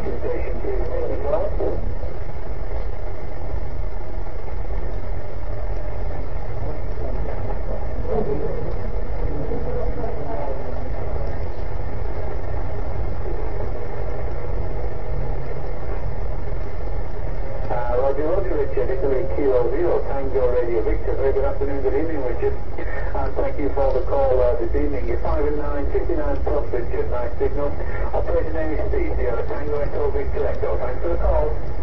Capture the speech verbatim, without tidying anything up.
Station two, well. Uh, Roger, Roger, Richard, Italy Kilo Zero, Tango Radio Victor. Very good afternoon, good evening, Richard. And thank you for the call uh, this evening. You're five and nine, fifty-nine plus, Richard. Nice signal. Operator name is Steve, Sierra Tango Echo Victor Echo. Thanks for the call.